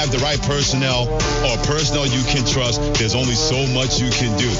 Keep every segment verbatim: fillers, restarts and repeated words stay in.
have the right personnel or personnel you can trust, there's only so much you can do.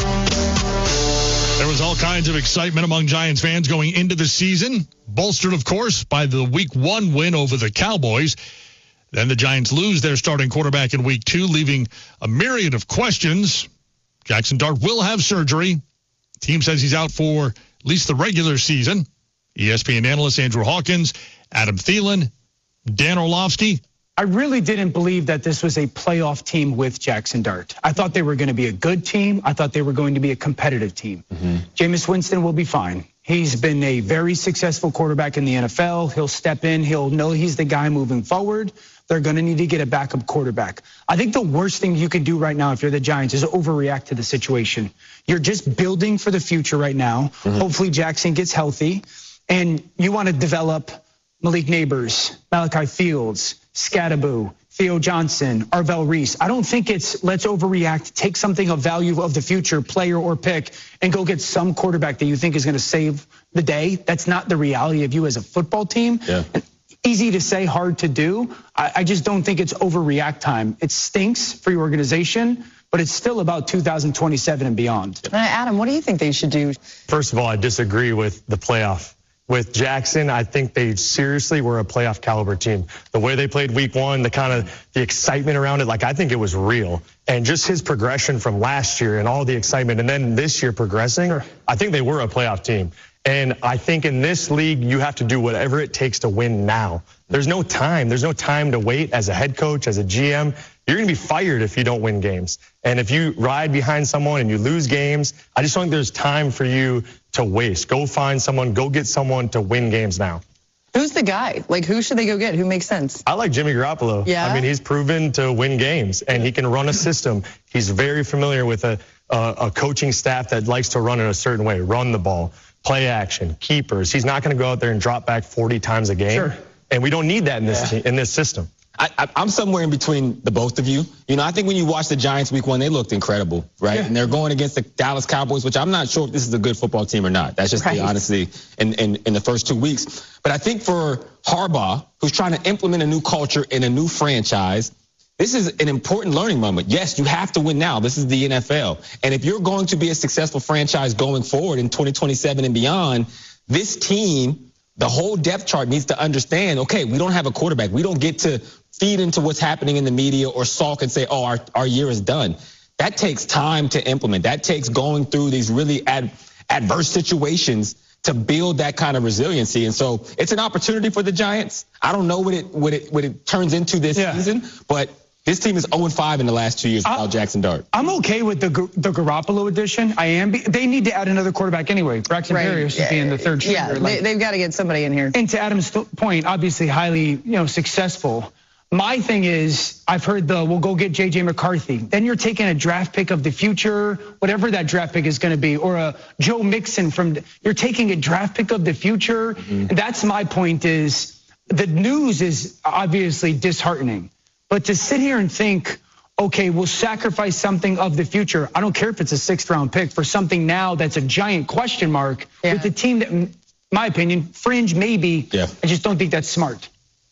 There was all kinds of excitement among Giants fans going into the season, bolstered, of course, by the week one win over the Cowboys. Then the Giants lose their starting quarterback in week two, leaving a myriad of questions. Jackson Dart will have surgery. Team says he's out for at least the regular season. E S P N analysts Andrew Hawkins, Adam Thielen, Dan Orlovsky. I really didn't believe that this was a playoff team with Jackson Dart. I thought they were going to be a good team. I thought they were going to be a competitive team. Mm-hmm. Jameis Winston will be fine. He's been a very successful quarterback in the N F L. He'll step in. He'll know he's the guy moving forward. They're going to need to get a backup quarterback. I think the worst thing you can do right now if you're the Giants is overreact to the situation. You're just building for the future right now. Mm-hmm. Hopefully Jackson gets healthy. And you want to develop Malik Neighbors, Malachi Fields, Scattaboo, Theo Johnson, Arvell Reese. I don't think it's let's overreact, take something of value of the future, player or pick, and go get some quarterback that you think is going to save the day. That's not the reality of you as a football team. Yeah. And easy to say, hard to do. I, I just don't think it's overreact time. It stinks for your organization, but it's still about two thousand twenty-seven and beyond. Adam, what do you think they should do? First of all, I disagree with the playoff. With Jackson, I think they seriously were a playoff caliber team. The way they played week one, the kind of the excitement around it, like I think it was real. And just his progression from last year and all the excitement, and then this year progressing, sure. I think they were a playoff team. And I think in this league, you have to do whatever it takes to win now. There's no time. There's no time to wait as a head coach, as a G M. You're going to be fired if you don't win games. And if you ride behind someone and you lose games, I just don't think there's time for you to waste. Go find someone, go get someone to win games now. Who's the guy? Like, who should they go get? Who makes sense? I like Jimmy Garoppolo. Yeah. I mean, he's proven to win games, and he can run a system. He's very familiar with a, a, a coaching staff that likes to run in a certain way, run the ball, play action, keepers. He's not going to go out there and drop back forty times a game. Sure. And we don't need that in this, yeah. in this system. I, I, I'm somewhere in between the both of you. You know, I think when you watch the Giants week one, they looked incredible, right? Yeah. And they're going against the Dallas Cowboys, which I'm not sure if this is a good football team or not. That's just right. the honesty in, in, in the first two weeks. But I think for Harbaugh, who's trying to implement a new culture in a new franchise, this is an important learning moment. Yes, you have to win now. This is the N F L. And if you're going to be a successful franchise going forward in twenty twenty-seven and beyond, this team, the whole depth chart needs to understand, okay, we don't have a quarterback. We don't get to feed into what's happening in the media or sulk and say, oh, our, our year is done. That takes time to implement. That takes going through these really ad, adverse situations to build that kind of resiliency. And so it's an opportunity for the Giants. I don't know what it what it what it turns into this yeah. season, but this team is oh and five in the last two years without I'll, Jackson Dart. I'm okay with the the Garoppolo addition. I am. They need to add another quarterback anyway. Braxton right. Berrios yeah. is being the third shooter. Yeah, like, they, they've got to get somebody in here. And to Adam's point, obviously highly you know successful. My thing is, I've heard the we'll go get J J McCarthy. Then you're taking a draft pick of the future, whatever that draft pick is going to be, or a Joe Mixon from. You're taking a draft pick of the future. Mm-hmm. And that's my point. Is the news is obviously disheartening, but to sit here and think, okay, we'll sacrifice something of the future. I don't care if it's a sixth round pick for something now that's a giant question mark yeah. with the team that, in my opinion, fringe maybe. Yeah. I just don't think that's smart.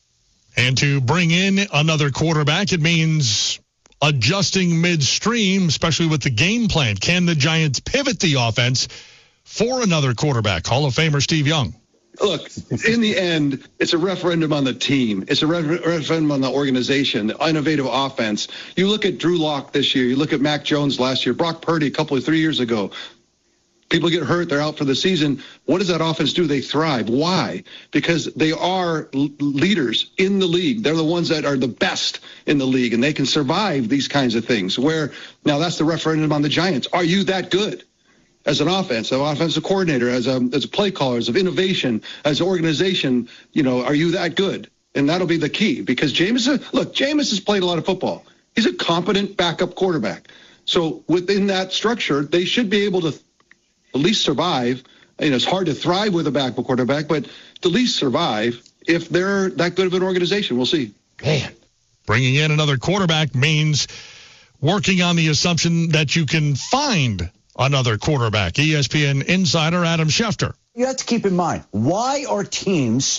And to bring in another quarterback, it means adjusting midstream, especially with the game plan. Can the Giants pivot the offense for another quarterback? Hall of Famer Steve Young. Look, in the end, it's a referendum on the team. It's a referendum on the organization, the innovative offense. You look at Drew Lock this year. You look at Mac Jones last year. Brock Purdy a couple of three years ago. People get hurt. They're out for the season. What does that offense do? They thrive. Why? Because they are leaders in the league. They're the ones that are the best in the league, and they can survive these kinds of things. Where now that's the referendum on the Giants. Are you that good? As an offense, an offensive coordinator, as a as a play caller, as of innovation, as an organization, you know, are you that good? And that'll be the key because Jameis, look, Jameis has played a lot of football. He's a competent backup quarterback. So within that structure, they should be able to at least survive. You know, it's hard to thrive with a backup quarterback, but to at least survive if they're that good of an organization. We'll see. Man, bringing in another quarterback means working on the assumption that you can find another quarterback. E S P N insider Adam Schefter. You have to keep in mind, why are teams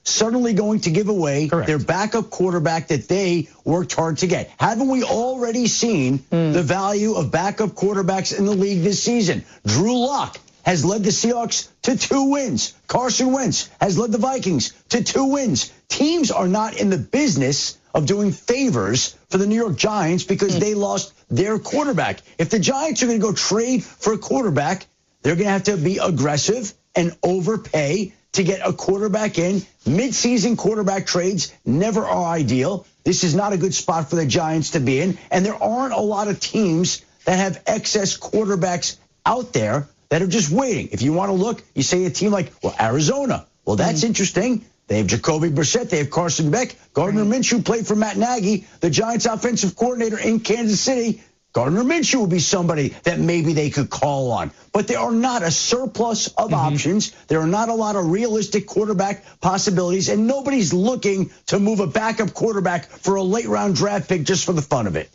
suddenly going to give away Correct. their backup quarterback that they worked hard to get? Haven't we already seen mm. the value of backup quarterbacks in the league this season? Drew Lock has led the Seahawks to two wins. Carson Wentz has led the Vikings to two wins. Teams are not in the business of doing favors for the New York Giants because mm. they lost their quarterback. If the Giants are going to go trade for a quarterback, they're going to have to be aggressive and overpay to get a quarterback in. Mid-season quarterback trades never are ideal. This is not a good spot for the Giants to be in. And there aren't a lot of teams that have excess quarterbacks out there that are just waiting. If you want to look, you say a team like, well, Arizona. Well, that's mm. interesting. They have Jacoby Brissett. They have Carson Beck. Gardner mm. Minshew played for Matt Nagy, the Giants offensive coordinator in Kansas City. Gardner Minshew will be somebody that maybe they could call on. But there are not a surplus of mm-hmm. options. There are not a lot of realistic quarterback possibilities, and nobody's looking to move a backup quarterback for a late-round draft pick just for the fun of it.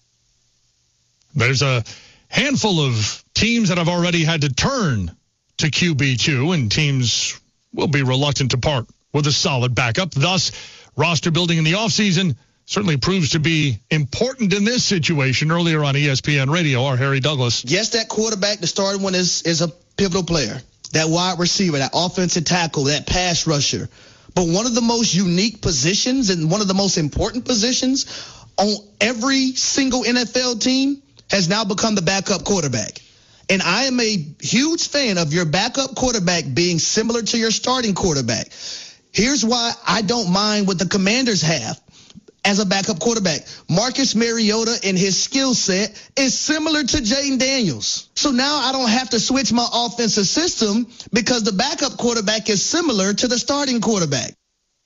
There's a handful of teams that have already had to turn to Q B two, and teams will be reluctant to part with a solid backup. Thus, roster building in the offseason certainly proves to be important in this situation. Earlier on E S P N Radio, our Harry Douglas. Yes, that quarterback, the starting one, is, is a pivotal player. That wide receiver, that offensive tackle, that pass rusher. But one of the most unique positions and one of the most important positions on every single N F L team has now become the backup quarterback. And I am a huge fan of your backup quarterback being similar to your starting quarterback. Here's why I don't mind what the Commanders have as a backup quarterback. Marcus Mariota and his skill set is similar to Jayden Daniels. So now I don't have to switch my offensive system because the backup quarterback is similar to the starting quarterback.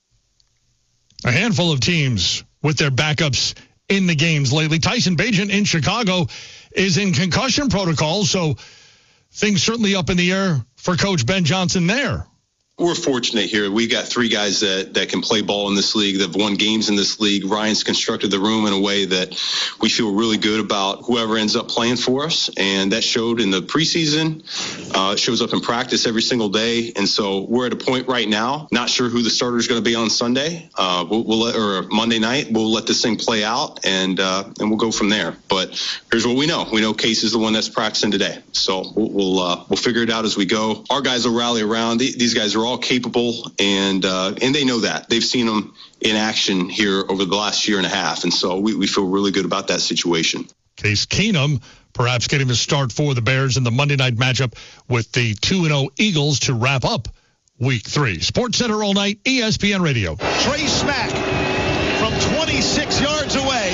A handful of teams with their backups in the games lately. Tyson Bagent in Chicago is in concussion protocol, so things certainly up in the air for Coach Ben Johnson there. We're fortunate here. We got three guys that, that can play ball in this league, that have won games in this league. Ryan's constructed the room in a way that we feel really good about whoever ends up playing for us. And that showed in the preseason. Uh, it shows up in practice every single day. And so we're at a point right now, not sure who the starter is going to be on Sunday uh, we'll, we'll let, or Monday night. We'll let this thing play out, and uh, and we'll go from there. But here's what we know. We know Case is the one that's practicing today. So we'll we'll, uh, we'll figure it out as we go. Our guys will rally around. These guys are all capable, and uh, and they know that. They've seen them in action here over the last year and a half, and so we, we feel really good about that situation. Case Keenum perhaps getting the start for the Bears in the Monday night matchup with the two and oh Eagles to wrap up week three. Sports Center all night, E S P N Radio. Trey Smack from twenty-six yards away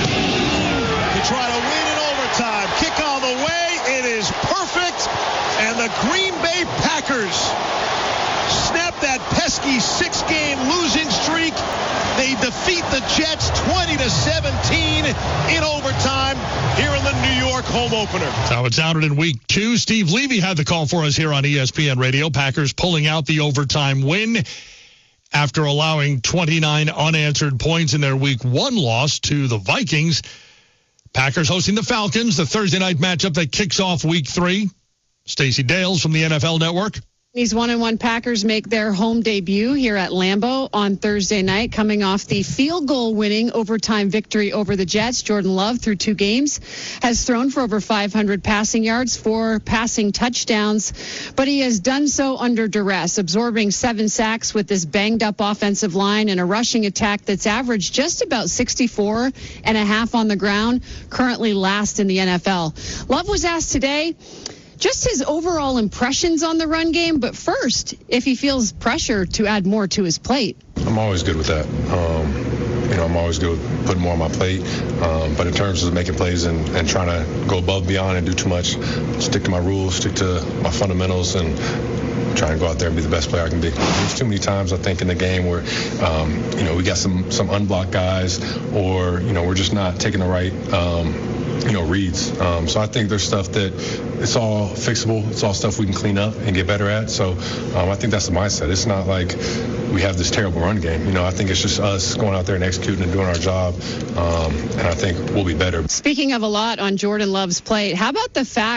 to try to win in overtime. Kick all the way. It is perfect, and the Green Bay Packers snap that pesky six-game losing streak. They defeat the Jets twenty to seventeen in overtime here in the New York home opener. That's how it sounded in week two. Steve Levy had the call for us here on E S P N Radio. Packers pulling out the overtime win after allowing twenty-nine unanswered points in their week one loss to the Vikings. Packers hosting the Falcons, the Thursday night matchup that kicks off week three. Stacey Dales from the N F L Network. These one and one Packers make their home debut here at Lambeau on Thursday night, coming off the field goal winning overtime victory over the Jets. Jordan Love, through two games, has thrown for over five hundred passing yards, four passing touchdowns, but he has done so under duress, absorbing seven sacks with this banged up offensive line and a rushing attack that's averaged just about sixty-four and a half on the ground, currently last in the N F L. Love was asked today just his overall impressions on the run game, but first, if he feels pressure to add more to his plate. I'm always good with that. Um, you know, I'm always good with putting more on my plate. Um, but in terms of making plays and, and trying to go above, beyond, and do too much, stick to my rules, stick to my fundamentals, and try and go out there and be the best player I can be. There's too many times, I think, in the game where, um, you know, we got some, some unblocked guys, or, you know, we're just not taking the right, um, you know, reads. Um, so I think there's stuff that it's all fixable. It's all stuff we can clean up and get better at. So um, I think that's the mindset. It's not like we have this terrible run game. You know, I think it's just us going out there and executing and doing our job. Um, and I think we'll be better. Speaking of a lot on Jordan Love's plate, how about the fact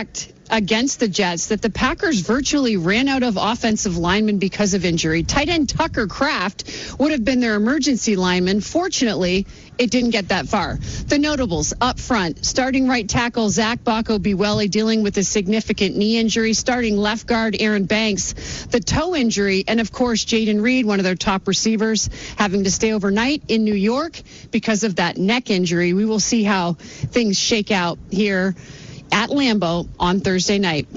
against the Jets that the Packers virtually ran out of offensive linemen because of injury. Tight end Tucker Kraft would have been their emergency lineman. Fortunately, it didn't get that far. The notables up front, starting right tackle Zach Bacco-Buwele dealing with a significant knee injury, starting left guard Aaron Banks, the toe injury, and of course Jaden Reed, one of their top receivers, having to stay overnight in New York because of that neck injury. We will see how things shake out here at Lambeau on Thursday night.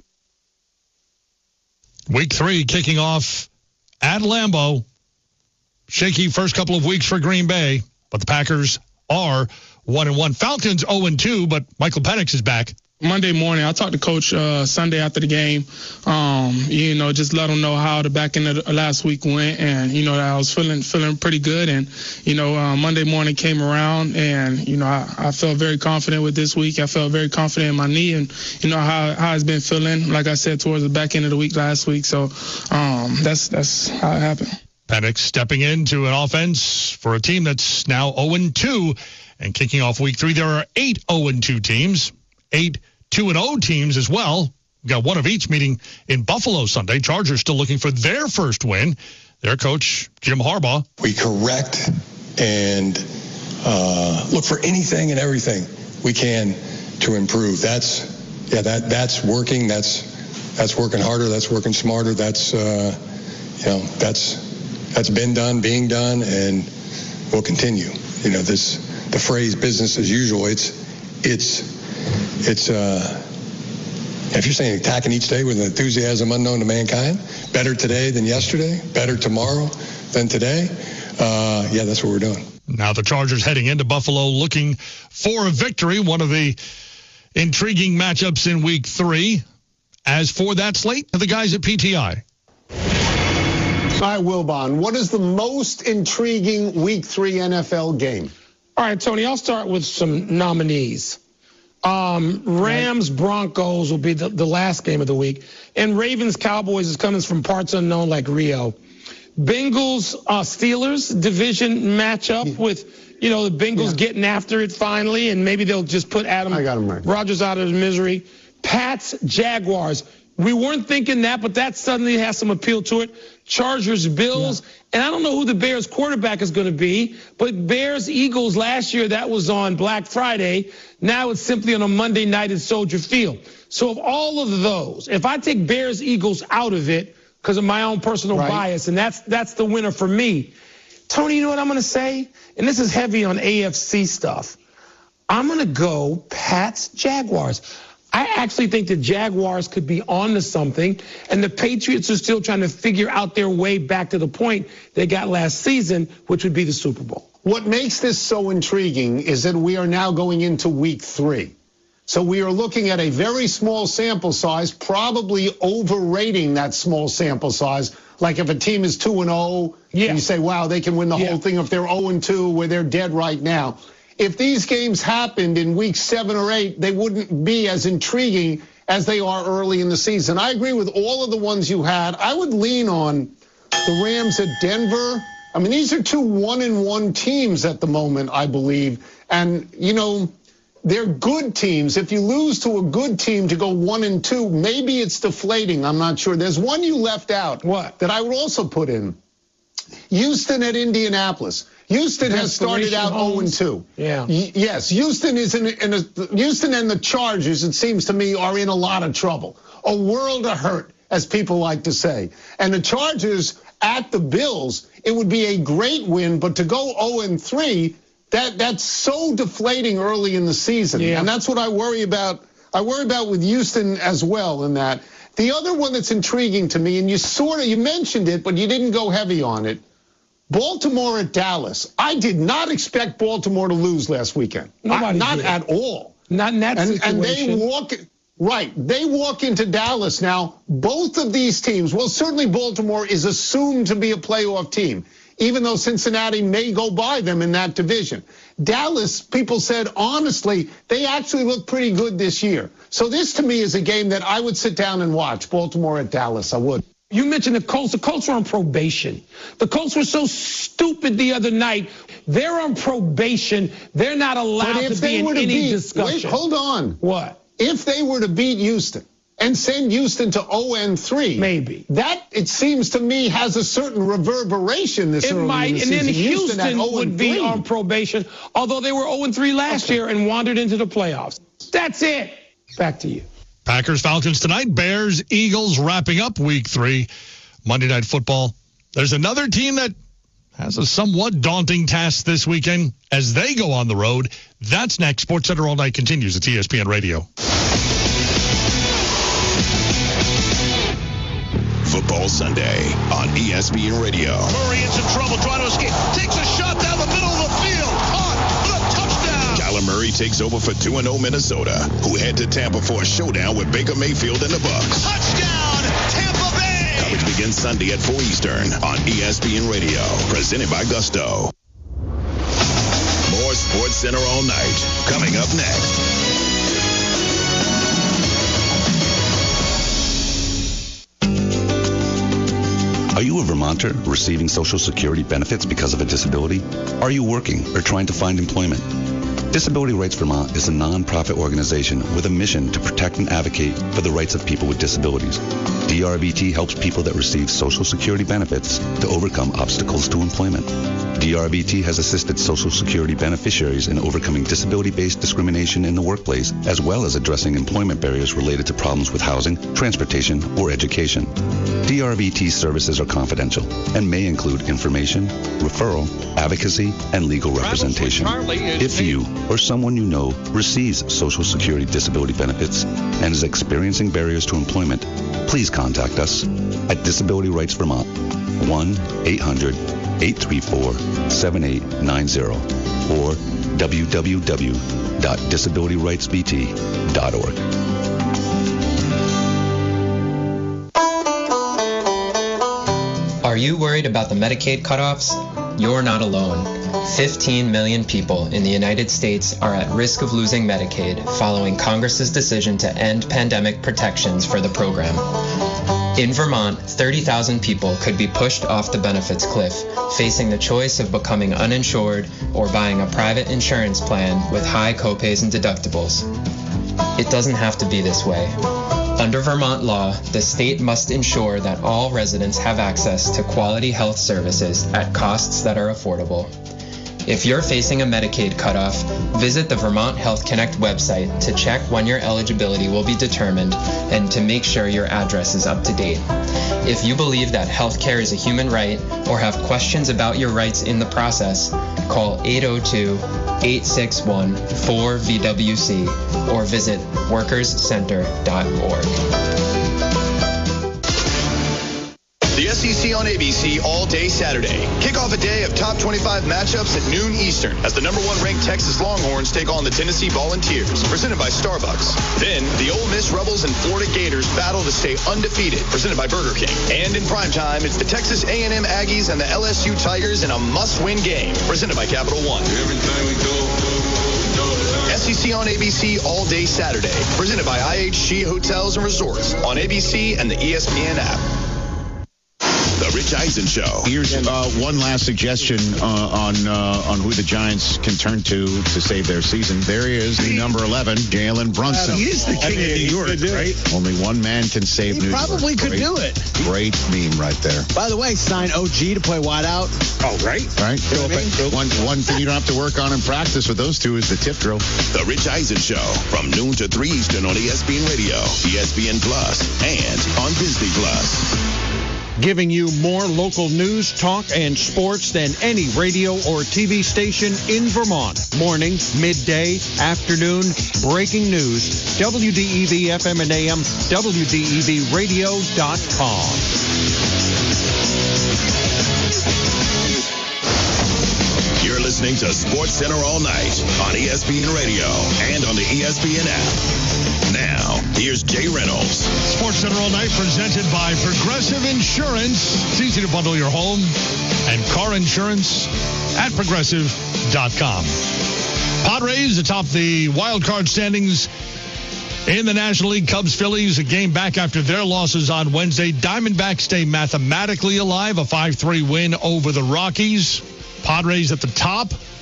Week three kicking off at Lambeau. Shaky first couple of weeks for Green Bay, but the Packers are one and one. Falcons oh and two, but Michael Penix is back. Monday morning, I talked to Coach uh, Sunday after the game. Um, you know, just let him know how the back end of the last week went, and you know I was feeling feeling pretty good. And you know, uh, Monday morning came around, and you know I, I felt very confident with this week. I felt very confident in my knee, and you know how how it's been feeling. Like I said, towards the back end of the week last week. So um, that's that's how it happened. Penix stepping into an offense for a team that's now oh and two, and kicking off week three, there are eight oh and two teams, eight two and oh teams as well. We've got one of each meeting in Buffalo Sunday. Chargers still looking for their first win. Their coach, Jim Harbaugh. We correct and uh, look for anything and everything we can to improve. That's, yeah, that that's working. That's that's working harder. That's working smarter. That's, uh, you know, that's that's been done, being done, and will continue. You know, this the phrase "business as usual." It's it's. It's, uh, if you're saying attacking each day with an enthusiasm unknown to mankind, better today than yesterday, better tomorrow than today, uh, yeah, that's what we're doing. Now the Chargers heading into Buffalo looking for a victory, one of the intriguing matchups in week three. As for that slate, to the guys at P T I. Hi, Wilbon. What is the most intriguing week three N F L game? All right, Tony, I'll start with some nominees. Um, Rams Broncos will be the, the last game of the week, and Ravens Cowboys is coming from parts unknown like Rio. Bengals uh, Steelers division matchup with, you know, the Bengals yeah. getting after it finally, and maybe they'll just put Adam I got him right. Rodgers out of his misery. Pats Jaguars. We weren't thinking that, but that suddenly has some appeal to it. Chargers, Bills, yeah. and I don't know who the Bears quarterback is going to be, but Bears, Eagles last year, that was on Black Friday. Now it's simply on a Monday night at Soldier Field. So of all of those, if I take Bears, Eagles out of it because of my own personal right. bias, and that's that's the winner for me. Tony, you know what I'm going to say? And this is heavy on A F C stuff. I'm going to go Pats, Jaguars. I actually think the Jaguars could be on to something, and the Patriots are still trying to figure out their way back to the point they got last season, which would be the Super Bowl. What makes this so intriguing is that we are now going into week three. So we are looking at a very small sample size, probably overrating that small sample size. Like if a team is two and oh, yeah. you say, wow, they can win the yeah. whole thing. If they're oh and two, where they're dead right now. If these games happened in week seven or eight, they wouldn't be as intriguing as they are early in the season. I agree with all of the ones you had. I would lean on the Rams at Denver. I mean, these are two one and one teams at the moment, I believe. And, you know, they're good teams. If you lose to a good team to go one and two, maybe it's deflating. I'm not sure. There's one you left out. What? That I would also put in. Houston at Indianapolis. Houston has started out oh and two. Yeah. Yes, Houston is in, in a, Houston and the Chargers, it seems to me, are in a lot of trouble. A world of hurt, as people like to say. And the Chargers at the Bills, it would be a great win, but to go oh and three, that that's so deflating early in the season. Yeah. And that's what I worry about. I worry about with Houston as well in that. The other one that's intriguing to me, and you sort of, you mentioned it, but you didn't go heavy on it. Baltimore at Dallas. I did not expect Baltimore to lose last weekend. Nobody not did. at all. Not in that and, situation. And they walk, right, they walk into Dallas now. Both of these teams, well, certainly Baltimore is assumed to be a playoff team, even though Cincinnati may go by them in that division. Dallas, people said, honestly, they actually look pretty good this year. So this, to me, is a game that I would sit down and watch, Baltimore at Dallas. I would. You mentioned the Colts. The Colts are on probation. The Colts were so stupid the other night. They're on probation. They're not allowed to be in any beat, discussion. Wait, hold on. What? If they were to beat Houston and send Houston to oh and three. Maybe. That, it seems to me, has a certain reverberation this it early might, in the and season. then Houston, Houston would be on probation, although they were oh and three last okay. year and wandered into the playoffs. That's it. Back to you. Packers, Falcons tonight. Bears, Eagles wrapping up week three. Monday Night Football. There's another team that has a somewhat daunting task this weekend as they go on the road. That's next. SportsCenter All Night continues at E S P N Radio. Football Sunday on E S P N Radio. Murray in some trouble trying to escape. Takes a shot down the middle of the field. Caught for the touchdown. Kyler Murray takes over for two and oh Minnesota, who head to Tampa for a showdown with Baker Mayfield and the Bucs. Touchdown, Tampa Bay. Coverage begins Sunday at four Eastern on E S P N Radio, presented by Gusto. More SportsCenter All Night coming up next. Are you a Vermonter receiving Social Security benefits because of a disability? Are you working or trying to find employment? Disability Rights Vermont is a non-profit organization with a mission to protect and advocate for the rights of people with disabilities. D R B T helps people that receive Social Security benefits to overcome obstacles to employment. D R B T has assisted Social Security beneficiaries in overcoming disability-based discrimination in the workplace, as well as addressing employment barriers related to problems with housing, transportation, or education. D R B T services are confidential and may include information, referral, advocacy, and legal representation. If you or someone you know receives Social Security disability benefits and is experiencing barriers to employment, please contact us at Disability Rights Vermont, one eight hundred eight three four seven eight nine zero or w w w dot disability rights v t dot org. Are you worried about the Medicaid cutoffs? You're not alone. fifteen million people in the United States are at risk of losing Medicaid following Congress's decision to end pandemic protections for the program. In Vermont, thirty thousand people could be pushed off the benefits cliff, facing the choice of becoming uninsured or buying a private insurance plan with high copays and deductibles. It doesn't have to be this way. Under Vermont law, the state must ensure that all residents have access to quality health services at costs that are affordable. If you're facing a Medicaid cutoff, visit the Vermont Health Connect website to check when your eligibility will be determined and to make sure your address is up to date. If you believe that healthcare is a human right or have questions about your rights in the process, call eight oh two, eight six one, four V W C or visit workers center dot org. The S E C on A B C all day Saturday. Kick off a day of top twenty-five matchups at noon Eastern as the number one ranked Texas Longhorns take on the Tennessee Volunteers, presented by Starbucks. Then the Ole Miss Rebels and Florida Gators battle to stay undefeated, presented by Burger King. And in primetime, it's the Texas A and M Aggies and the L S U Tigers in a must-win game, presented by Capital One. Everything we go, S E C on A B C all day Saturday, presented by I H G Hotels and Resorts on A B C and the E S P N app. The Rich Eisen Show. Here's uh, one last suggestion uh, on uh, on who the Giants can turn to to save their season. There he is, the number eleven, Jalen Brunson. He is the king of New York, right? Only one man can save he New York. He probably could great, do it. Great meme right there. By the way, sign O G to play wideout. Oh, right. Right. You know I mean? One, one thing you don't have to work on in practice with those two is the tip drill. The Rich Eisen Show from noon to three Eastern on E S P N Radio, E S P N Plus, and on Disney Plus. Giving you more local news, talk, and sports than any radio or T V station in Vermont. Morning, midday, afternoon, breaking news. W D E V F M and A M, W D E V radio dot com. You're listening to SportsCenter all night on E S P N Radio and on the E S P N app. Now, here's Jay Reynolds. SportsCenter all night presented by Progressive Insurance. It's easy to bundle your home and car insurance at progressive dot com. Padres atop the wild card standings in the National League. Cubs, Phillies, a game back after their losses on Wednesday. Diamondbacks stay mathematically alive, a five three win over the Rockies. Padres at the top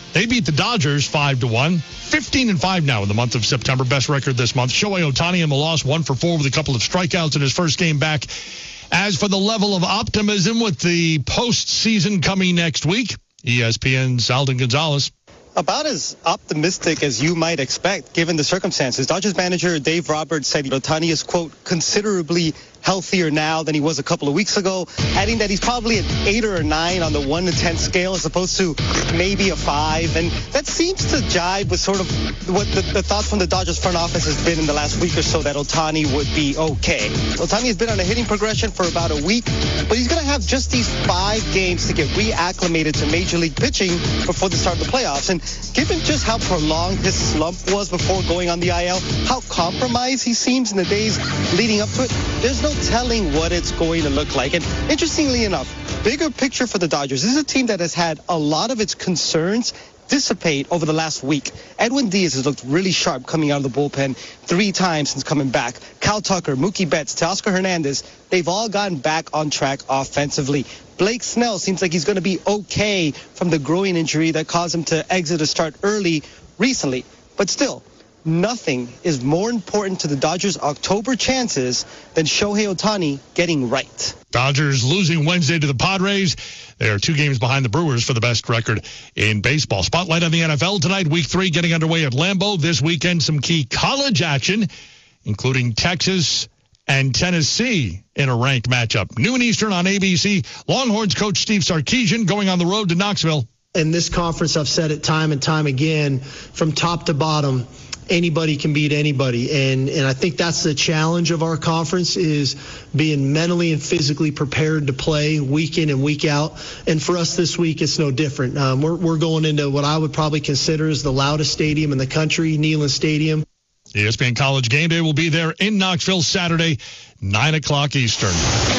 They beat the Dodgers five to one. fifteen and five now in the month of September. Best record this month. Shohei Ohtani in the loss, one for four with a couple of strikeouts in his first game back. As for the level of optimism with the postseason coming next week, E S P N's Alden Gonzalez. About as optimistic as you might expect, given the circumstances. Dodgers manager Dave Roberts said Ohtani is, quote, considerably healthier now than he was a couple of weeks ago, adding that he's probably an eight or a nine on the one to ten scale as opposed to maybe a five. And that seems to jibe with sort of what the, the thoughts from the Dodgers front office has been in the last week or so, that Ohtani would be okay. Ohtani has been on a hitting progression for about a week, but he's going to have just these five games to get reacclimated to Major League pitching before the start of the playoffs. And given just how prolonged his slump was before going on the I L, how compromised he seems in the days leading up to it, there's no telling what it's going to look like. And interestingly enough, bigger picture for the Dodgers, this is a team that has had a lot of its concerns dissipate over the last week. Edwin Diaz has looked really sharp coming out of the bullpen three times since coming back. Kyle Tucker, Mookie Betts, Teoscar Hernandez, they've all gotten back on track offensively. Blake Snell seems like he's going to be okay from the groin injury that caused him to exit a start early recently. But still, nothing is more important to the Dodgers' October chances than Shohei Ohtani getting right. Dodgers losing Wednesday to the Padres. They are two games behind the Brewers for the best record in baseball. Spotlight on the N F L tonight, week three getting underway at Lambeau. This weekend, some key college action, including Texas and Tennessee in a ranked matchup. Noon Eastern on A B C. Longhorns coach Steve Sarkisian going on the road to Knoxville. In this conference, I've said it time and time again, from top to bottom, anybody can beat anybody. And and I think that's the challenge of our conference, is being mentally and physically prepared to play week in and week out. And for us this week, it's no different. Um, we're, we're going into what I would probably consider is the loudest stadium in the country, Neyland Stadium. E S P N College Game Day will be there in Knoxville Saturday, nine o'clock Eastern.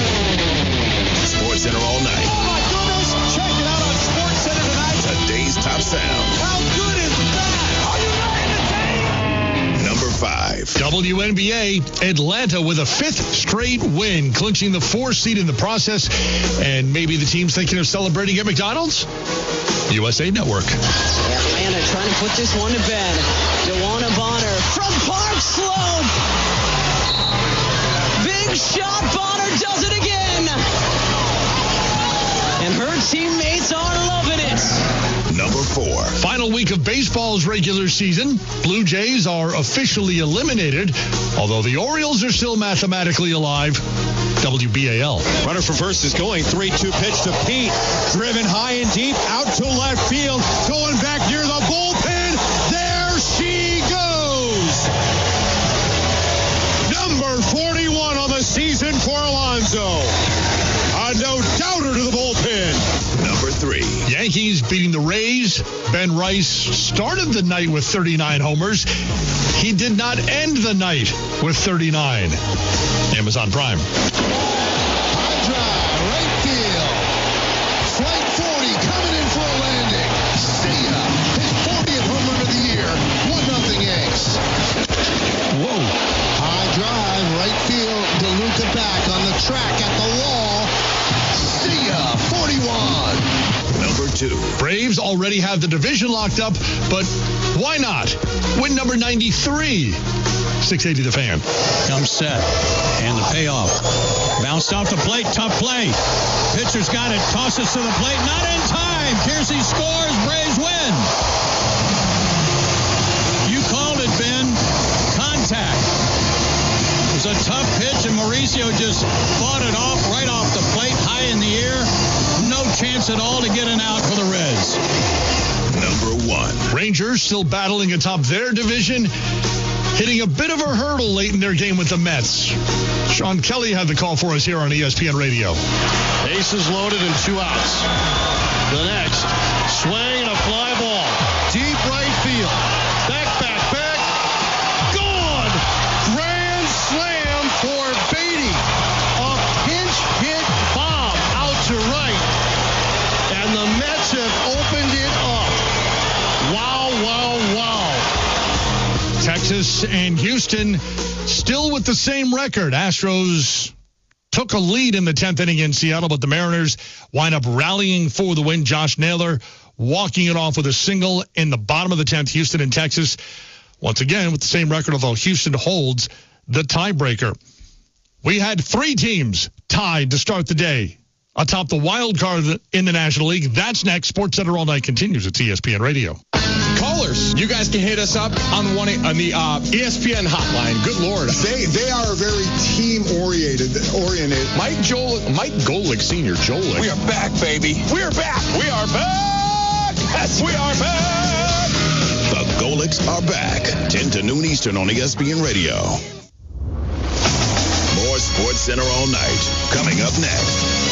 Sports Center all night. Oh, my goodness. Check it out on Sports Center tonight. Today's top sound. How good is that? Are you entertained? Number five. W N B A, Atlanta with a fifth straight win, clinching the four seed in the process. And maybe the team's thinking of celebrating at McDonald's? U S A Network. Atlanta trying to put this one to bed. DeWanna Bonner from Park Slope. Big shot. Bonner does it again. And her teammates are loving it. Number four. Final week of baseball's regular season. Blue Jays are officially eliminated, although the Orioles are still mathematically alive. W B A L. Runner for first is going. three two pitch to Pete. Driven high and deep out to left field. Going back near the bullpen. There she goes. Number forty-one on the season for Alonso. A no-doubter to the bullpen. Number three. Yankees beating the Rays. Ben Rice started the night with thirty-nine homers. He did not end the night with thirty-nine. Amazon Prime. High drive, right field. Flight forty coming in for a landing. See ya. His fortieth home run of the year. one nothing Yanks. Whoa. High drive, right field. DeLuca back on the track at the wall. See ya. forty-one. Number two. Braves already have the division locked up, but why not? Win number ninety-three. six eighty The Fan. Comes set. And the payoff. Bounced off the plate. Tough play. Pitcher's got it. Tosses to the plate. Not in time. Kersey scores. Braves win. You called it, Ben. Contact. It was a tough pitch, and Mauricio just fought it off right off the plate, high in the air. No chance at all to get an out for the Reds. Number one. Rangers still battling atop their division, hitting a bit of a hurdle late in their game with the Mets. Sean Kelly had the call for us here on E S P N Radio. Bases loaded and two outs. The next, swing and a fly ball. Deep right field. Back, back, back. Gone! Grand slam for Beatty. A pinch hit bomb out to right. And the Mets have opened it up. Wow, wow, wow. Texas and Houston still with the same record. Astros took a lead in the tenth inning in Seattle, but the Mariners wind up rallying for the win. Josh Naylor walking it off with a single in the bottom of the tenth. Houston and Texas, once again, with the same record, although Houston holds the tiebreaker. We had three teams tied to start the day atop the wild card in the National League. That's next. SportsCenter All Night continues at E S P N Radio. Callers, you guys can hit us up on one on the uh, E S P N hotline. Good Lord, they they are very team oriented. Oriented. Mike Joel, Mike Golick Senior, Joel. We are back, baby. We are back. We are back. Yes, we are back. The Golicks are back. ten to noon Eastern on E S P N Radio. More SportsCenter All Night coming up next.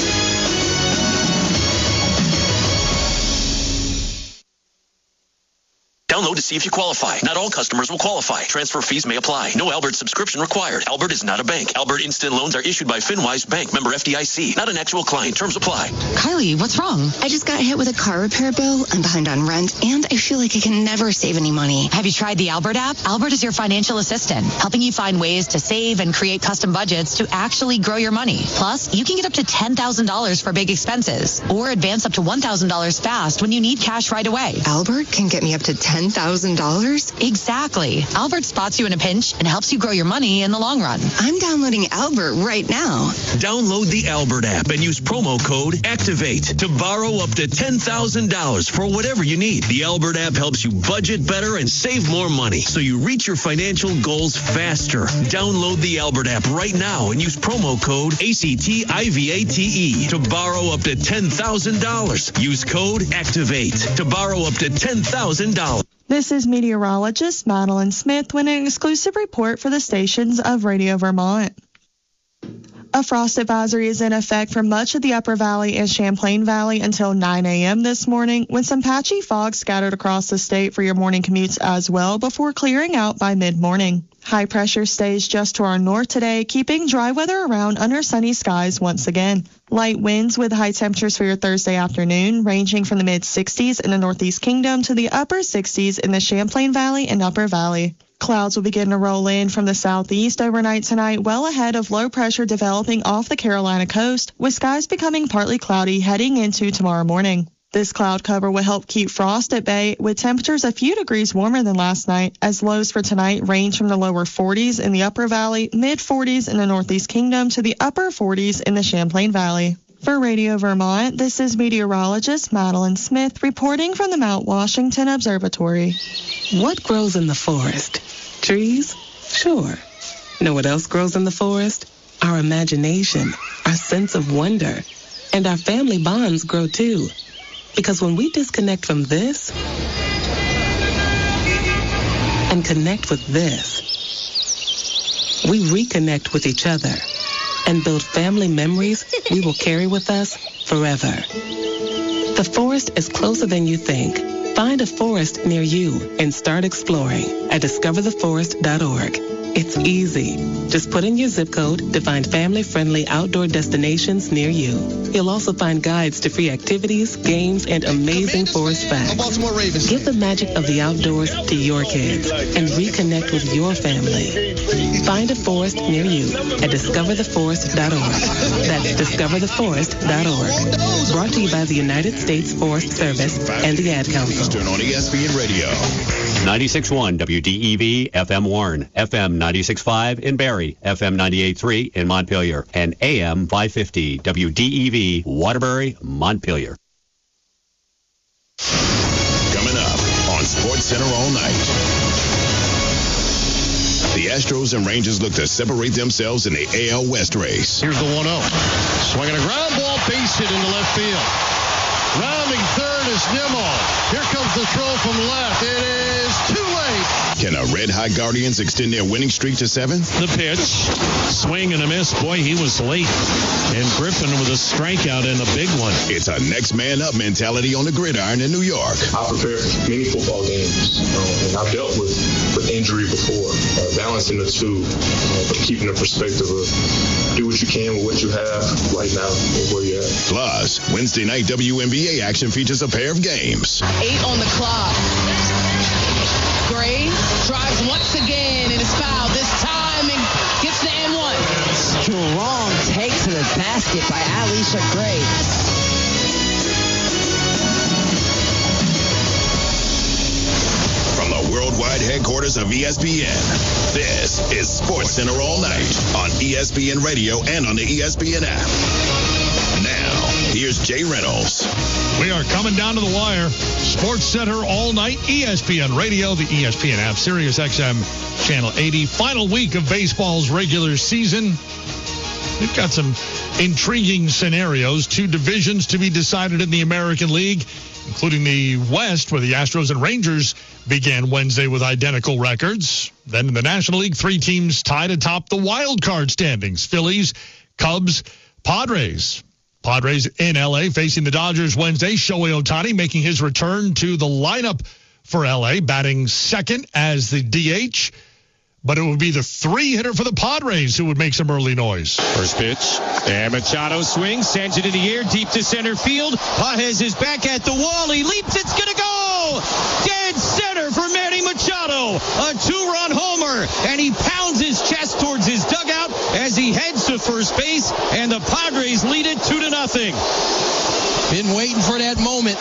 Download to see if you qualify. Not all customers will qualify. Transfer fees may apply. No Albert subscription required. Albert is not a bank. Albert Instant Loans are issued by FinWise Bank, member F D I C. Not an actual client. Terms apply. Kylie, what's wrong? I just got hit with a car repair bill. I'm behind on rent, and I feel like I can never save any money. Have you tried the Albert app? Albert is your financial assistant, helping you find ways to save and create custom budgets to actually grow your money. Plus, you can get up to ten thousand dollars for big expenses, or advance up to one thousand dollars fast when you need cash right away. Albert can get me up to ten thousand dollars? Exactly. Albert spots you in a pinch and helps you grow your money in the long run. I'm downloading Albert right now. Download the Albert app and use promo code ACTIVATE to borrow up to ten thousand dollars for whatever you need. The Albert app helps you budget better and save more money so you reach your financial goals faster. Download the Albert app right now and use promo code ACTIVATE to borrow up to ten thousand dollars. Use code ACTIVATE to borrow up to ten thousand dollars. This is meteorologist Madeline Smith with an exclusive report for the stations of Radio Vermont. A frost advisory is in effect for much of the Upper Valley and Champlain Valley until nine a.m. this morning, with some patchy fog scattered across the state for your morning commutes as well before clearing out by mid-morning. High pressure stays just to our north today, keeping dry weather around under sunny skies once again. Light winds with high temperatures for your Thursday afternoon, ranging from the mid-sixties in the Northeast Kingdom to the upper sixties in the Champlain Valley and Upper Valley. Clouds will begin to roll in from the southeast overnight tonight, well ahead of low pressure developing off the Carolina coast, with skies becoming partly cloudy heading into tomorrow morning. This cloud cover will help keep frost at bay, with temperatures a few degrees warmer than last night, as lows for tonight range from the lower forties in the Upper Valley, mid-forties in the Northeast Kingdom to the upper forties in the Champlain Valley. For Radio Vermont, this is meteorologist Madeline Smith reporting from the Mount Washington Observatory. What grows in the forest? Trees? Sure. Know what else grows in the forest? Our imagination, our sense of wonder, and our family bonds grow too. Because when we disconnect from this and connect with this, we reconnect with each other and build family memories we will carry with us forever. The forest is closer than you think. Find a forest near you and start exploring at discover the forest dot org. It's easy. Just put in your zip code to find family-friendly outdoor destinations near you. You'll also find guides to free activities, games, and amazing forest facts. Give the magic of the outdoors to your kids and reconnect with your family. Find a forest near you at discover the forest dot org. That's discover the forest dot org. Brought to you by the United States Forest Service and the Ad Council. On E S P N Radio. ninety-six point one W D E V F M Warren, F M ninety-six point five in Barrie, F M ninety-eight point three in Montpelier, and A M five fifty W D E V Waterbury, Montpelier. Coming up on SportsCenter All Night. The Astros and Rangers look to separate themselves in the A L West race. Here's the one oh. Swinging a ground ball, base hit into left field. Rounding third is Nimmo. Here comes the throw from left. It is too late. Can a Red Hot Guardians extend their winning streak to seven? The pitch, swing and a miss. Boy, he was late. And Griffin with a strikeout and a big one. It's a next man up mentality on the gridiron in New York. I prepare for many football games, you know, and I've dealt with, with injury before. Uh, balancing the two, uh, but keeping the perspective of do what you can with what you have right now and where you're at. Plus, Wednesday night W N B A action features a pair of games. Eight on the clock. Gray drives once again and is fouled this time and gets the and one. Strong take to the basket by Alicia Gray. worldwide headquarters of E S P N. This is Sports Center all night on E S P N Radio and on the E S P N app. Now, here's Jay Reynolds. We are coming down to the wire. Sports Center all night, E S P N Radio, the E S P N app, Sirius X M Channel eighty. Final week of baseball's regular season. We've got some intriguing scenarios. Two divisions to be decided in the American League, including the West, where the Astros and Rangers began Wednesday with identical records. Then in the National League, three teams tied atop the wild card standings: Phillies, Cubs, Padres. Padres in L A facing the Dodgers Wednesday. Shohei Ohtani making his return to the lineup for L A, batting second as the D H. But it would be the three-hitter for the Padres who would make some early noise. First pitch, and Machado swings, sends it in the air, deep to center field. Pages is back at the wall. He leaps. It's going to go. Dead center for Manny Machado. A two-run homer, and he pounds his chest towards his dugout as he heads to first base, and the Padres lead it two to nothing. Been waiting for that moment.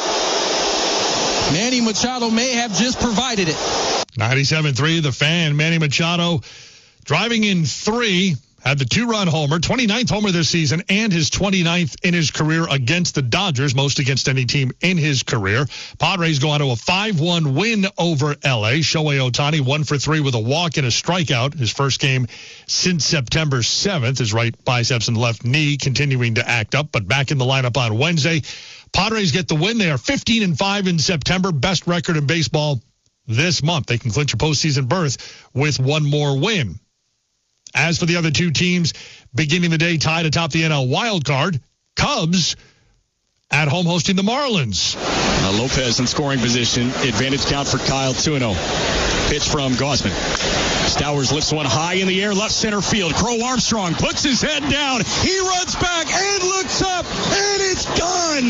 Manny Machado may have just provided it. ninety-seven three, the Fan. Manny Machado driving in three, had the two-run homer, twenty-ninth homer this season, and his twenty-ninth in his career against the Dodgers, most against any team in his career. Padres go on to a five one win over L A. Shohei Ohtani one for three with a walk and a strikeout. His first game since September seventh. His right biceps and left knee continuing to act up, but back in the lineup on Wednesday. Padres get the win. They are fifteen and five in September, best record in baseball this month. They can clinch a postseason berth with one more win. As for the other two teams beginning the day tied atop the N L wild card, Cubs at home hosting the Marlins. Uh, Lopez in scoring position. Advantage count for Kyle Tuino. Pitch from Gausman. Stowers lifts one high in the air, left center field. Crow Armstrong puts his head down. He runs back and looks up, and it's done.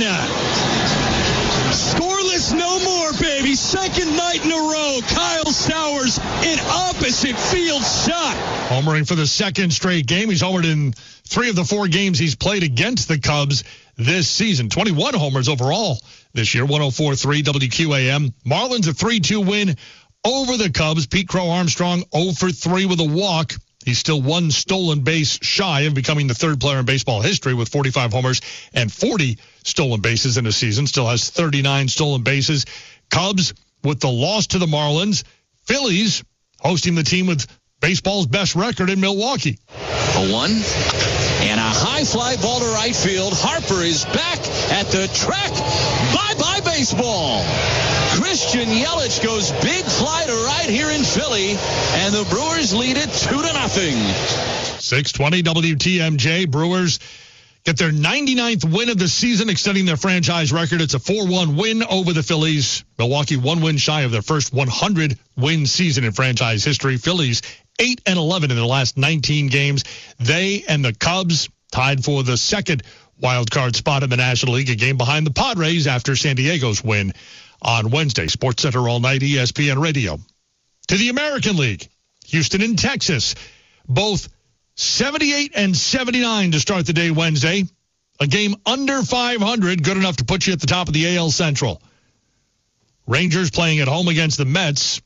Scoreless no more, baby. Second night in a row. Kyle Stowers, an opposite field shot. Homering for the second straight game. He's homered in three of the four games he's played against the Cubs this season. twenty-one homers overall this year. one oh four point three W Q A M. Marlins a three two win over the Cubs. Pete Crow Armstrong oh for three with a walk. He's still one stolen base shy of becoming the third player in baseball history with forty-five homers and forty stolen bases in a season. Still has thirty-nine stolen bases. Cubs with the loss to the Marlins. Phillies hosting the team with baseball's best record in Milwaukee. A one and a high fly ball to right field. Harper is back at the track. Bye-bye baseball. Christian Yelich goes big fly to right here in Philly, and the Brewers lead it two to nothing. six twenty W T M J. Brewers get their ninety-ninth win of the season, extending their franchise record. It's a four one win over the Phillies. Milwaukee one win shy of their first one hundred win season in franchise history. Phillies eight and eleven in their last nineteen games. They and the Cubs tied for the second wild card spot in the National League, a game behind the Padres after San Diego's win on Wednesday. Sports Center all night, E S P N Radio. To the American League, Houston and Texas, both seventy-eight and seventy-nine to start the day Wednesday. A game under five hundred, good enough to put you at the top of the A L Central. Rangers playing at home against the Mets.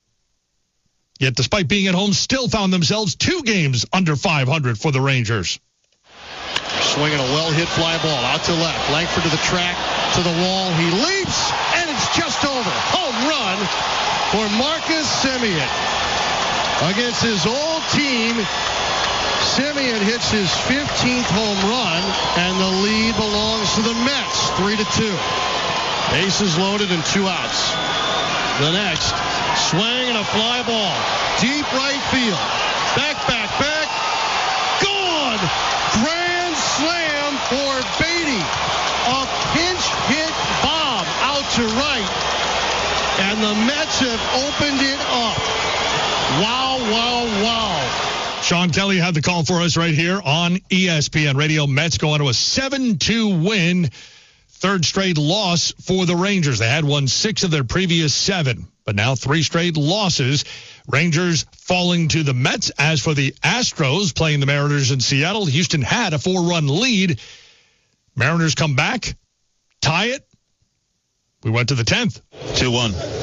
Yet despite being at home, still found themselves two games under five hundred for the Rangers. Swinging a well-hit fly ball out to left. Langford to the track, to the wall. He leaps, and it's just over. Home run for Marcus Semien. Against his old team, Semien hits his fifteenth home run, and the lead belongs to the Mets, three to two. Bases loaded and two outs. The next, swing and a fly ball. Deep right field. Back, back, back. Gone! Grand slam for Beatty. A pinch hit bomb out to right. And the Mets have opened it up. Wow, wow, wow. Sean Kelly had the call for us right here on E S P N Radio. Mets go on to a seven two win. Third straight loss for the Rangers. They had won six of their previous seven, but now three straight losses. Rangers falling to the Mets. As for the Astros playing the Mariners in Seattle, Houston had a four-run lead. Mariners come back, tie it. We went to the tenth. two one.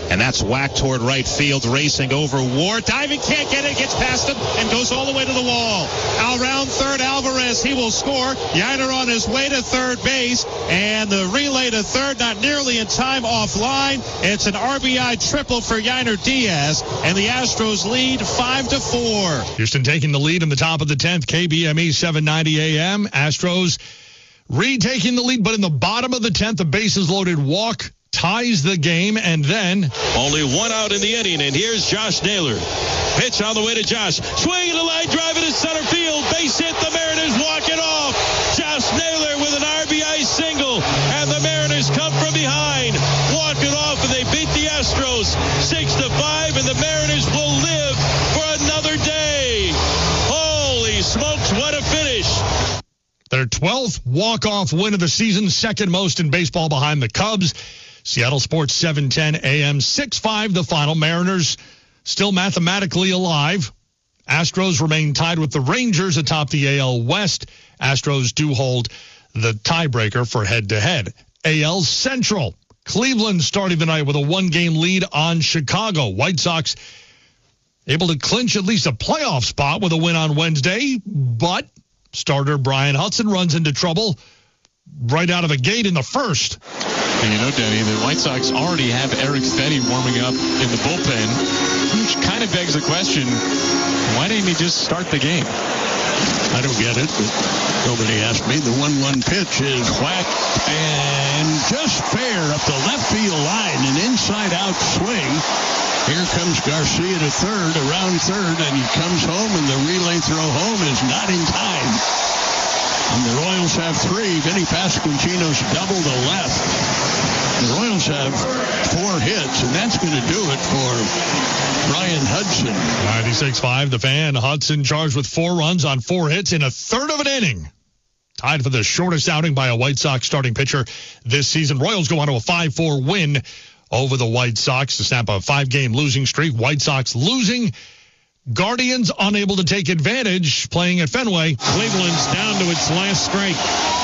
And that's whacked toward right field, racing over Ward. Diving, can't get it, gets past him, and goes all the way to the wall. Around third, Alvarez, he will score. Yainer on his way to third base, and the relay to third, not nearly in time, offline. It's an R B I triple for Yainer Diaz, and the Astros lead five to four. Houston taking the lead in the top of the tenth, K B M E seven ninety A M. Astros retaking the lead, but in the bottom of the tenth, a bases loaded walk ties the game, and then only one out in the inning, and here's Josh Naylor. Pitch on the way to Josh. Swinging a line drive into center field. Base hit. The Mariners walk it off. Josh Naylor with an R B I single, and the Mariners come from behind, walk it off, and they beat the Astros six to five, and the Mariners will live for another day. Holy smokes, what a finish. Their twelfth walk-off win of the season, second most in baseball behind the Cubs. Seattle Sports seven ten A M, six five the final. Mariners still mathematically alive. Astros remain tied with the Rangers atop the A L West. Astros do hold the tiebreaker for head-to-head. A L Central. Cleveland starting the night with a one-game lead on Chicago. White Sox able to clinch at least a playoff spot with a win on Wednesday, but starter Brian Hudson runs into trouble right out of the gate in the first. And you know, Denny, the White Sox already have Eric Fedde warming up in the bullpen, which kind of begs the question, why didn't he just start the game? I don't get it, but nobody asked me. The one one pitch is whacked and just fair up the left field line, an inside-out swing. Here comes Garcia to third, around third, and he comes home, and the relay throw home is not in time. And the Royals have three. Vinny Pasquantino's double to left. The Royals have four hits, and that's going to do it for Brian Hudson. ninety-six five, the Fan. Hudson charged with four runs on four hits in a third of an inning. Tied for the shortest outing by a White Sox starting pitcher this season. Royals go on to a five four win over the White Sox to snap a five-game losing streak. White Sox losing. Guardians unable to take advantage playing at Fenway. Cleveland's down to its last strike.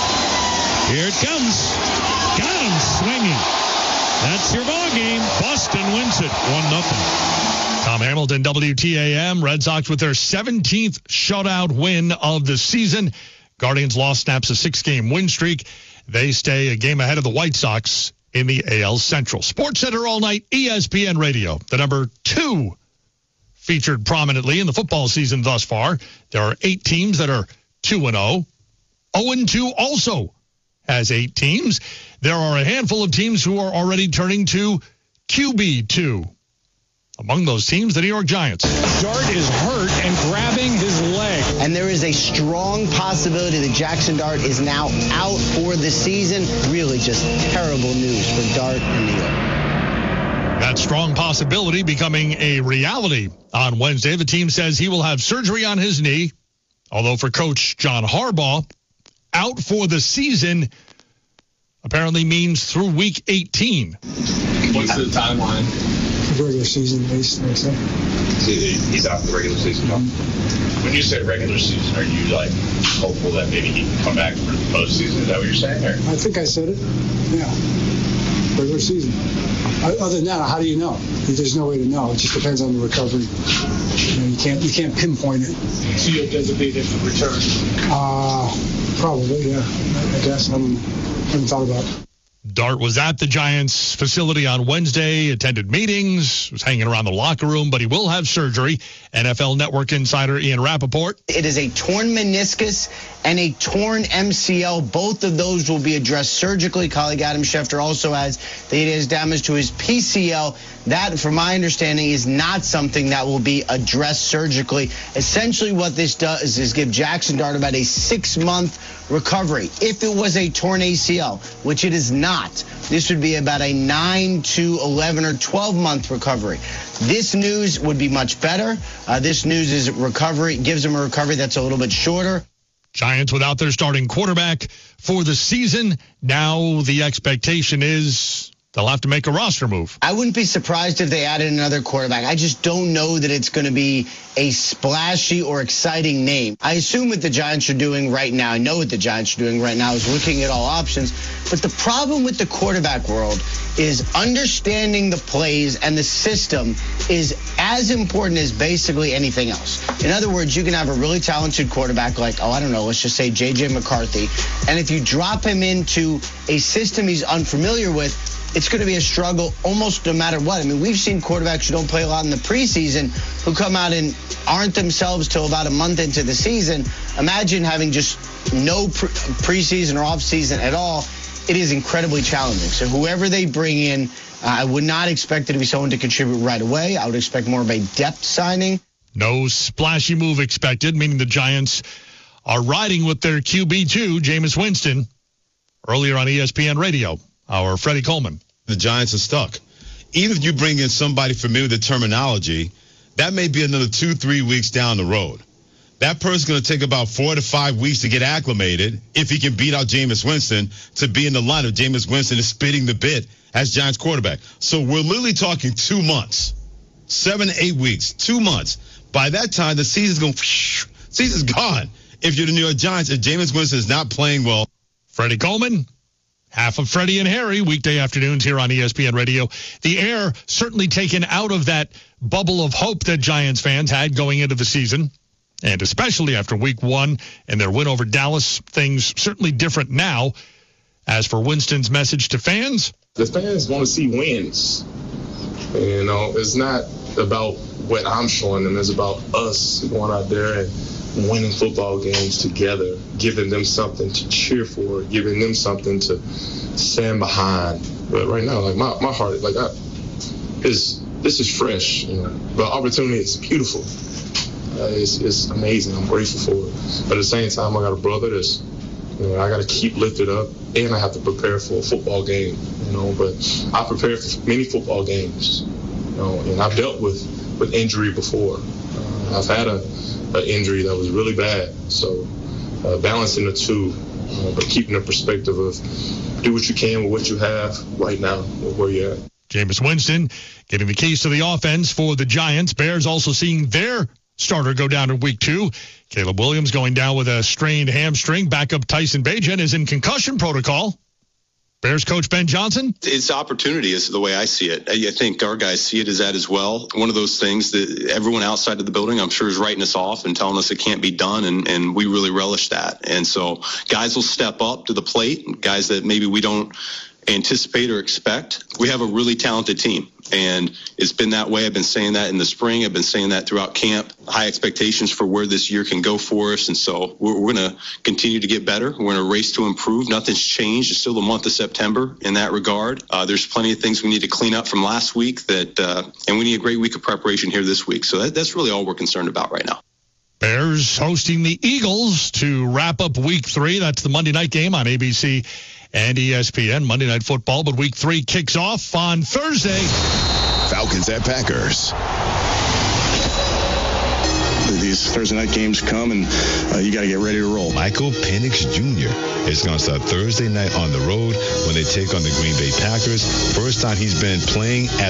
Here it comes. Got him swinging. That's your ball game. Boston wins it one nothing. Tom Hamilton, W T A M. Red Sox with their seventeenth shutout win of the season. Guardians loss snaps a six-game win streak. They stay a game ahead of the White Sox in the A L Central. Sports Center all night, E S P N Radio. The number two featured prominently in the football season thus far. There are eight teams that are two and oh. oh and two also has eight teams. There are a handful of teams who are already turning to Q B two. Among those teams, the New York Giants. Dart is hurt and grabbing his leg. And there is a strong possibility that Jackson Dart is now out for the season. Really just terrible news for Dart in New York. That strong possibility becoming a reality on Wednesday. The team says he will have surgery on his knee, although for Coach John Harbaugh, out for the season apparently means through week eighteen. What's the timeline? Regular season, basically. So. He's out for the regular season. No? When you say regular season, are you like hopeful that maybe he can come back for the postseason? Is that what you're saying? Or? I think I said it. Yeah. Regular season. Other than that, how do you know? There's no way to know. It just depends on the recovery. You know, you can't you can't pinpoint it. So you'll designate it for return? Uh, probably, yeah. I guess. I don't know. I haven't thought about it. Dart was at the Giants facility on Wednesday, attended meetings, was hanging around the locker room, but he will have surgery. N F L Network insider Ian Rappaport. It is a torn meniscus and a torn M C L. Both of those will be addressed surgically. Colleague Adam Schefter also has that he has damage to his P C L. That, from my understanding, is not something that will be addressed surgically. Essentially what this does is give Jackson Dart about a six-month recovery. If it was a torn A C L, which it is not, this would be about a nine to eleven or twelve-month recovery. This news would be much better. Uh, this news is recovery, gives him a recovery that's a little bit shorter. Giants without their starting quarterback for the season. Now the expectation is they'll have to make a roster move. I wouldn't be surprised if they added another quarterback. I just don't know that it's going to be a splashy or exciting name. I assume what the Giants are doing right now, I know what the Giants are doing right now is looking at all options. But the problem with the quarterback world is understanding the plays and the system is as important as basically anything else. In other words, you can have a really talented quarterback like, oh, I don't know, let's just say J J McCarthy. And if you drop him into a system he's unfamiliar with, it's going to be a struggle almost no matter what. I mean, we've seen quarterbacks who don't play a lot in the preseason who come out and aren't themselves till about a month into the season. Imagine having just no pre- preseason or offseason at all. It is incredibly challenging. So whoever they bring in, uh, I would not expect it to be someone to contribute right away. I would expect more of a depth signing. No splashy move expected, meaning the Giants are riding with their Q B two, Jameis Winston, earlier on E S P N Radio. Our Freddie Coleman. The Giants are stuck. Even if you bring in somebody familiar with the terminology, that may be another two, three weeks down the road. That person's going to take about four to five weeks to get acclimated if he can beat out Jameis Winston to be in the lineup. Jameis Winston is spitting the bit as Giants quarterback. So we're literally talking two months, seven, eight weeks, two months. By that time, the season's going, season's gone. If you're the New York Giants, if Jameis Winston is not playing well. Freddie Coleman. Half of Freddie and Harry, weekday afternoons here on E S P N Radio. The air certainly taken out of that bubble of hope that Giants fans had going into the season, and especially after week one and their win over Dallas, things certainly different now. As for Winston's message to fans, the fans want to see wins. You know, it's not about what I'm showing them. It's about us going out there and winning football games together, giving them something to cheer for, giving them something to stand behind. But right now, like my, my heart, like I, is this is fresh. You know, the opportunity is beautiful. Uh, it's, it's amazing. I'm grateful for it. But at the same time, I got a brother that's, you know, I got to keep lifted up, and I have to prepare for a football game. You know, but I prepare for many football games. You know, and I've dealt with with injury before. Uh, I've had a an injury that was really bad. So uh, balancing the two, uh, but keeping the perspective of do what you can with what you have right now with where you're at. Jameis Winston getting the keys to the offense for the Giants. Bears also seeing their starter go down in week two. Caleb Williams going down with a strained hamstring. Backup Tyson Bagent is in concussion protocol. Bears coach Ben Johnson. It's opportunity is the way I see it. I think our guys see it as that as well. One of those things that everyone outside of the building, I'm sure, is writing us off and telling us it can't be done, and, and we really relish that. And so guys will step up to the plate, guys that maybe we don't anticipate or expect. We have a really talented team, and it's been that way. I've been saying that in the spring. I've been saying that throughout camp. High expectations for where this year can go for us, and so we're, we're going to continue to get better. We're going to race to improve. Nothing's changed. It's still the month of September in that regard. Uh, there's plenty of things we need to clean up from last week, that, uh, and we need a great week of preparation here this week. So that, that's really all we're concerned about right now. Bears hosting the Eagles to wrap up week three. That's the Monday night game on A B C and E S P N, Monday Night Football. But week three kicks off on Thursday. Falcons at Packers. These Thursday night games come, and uh, you got to get ready to roll. Michael Penix Junior is going to start Thursday night on the road when they take on the Green Bay Packers. First time he's been playing at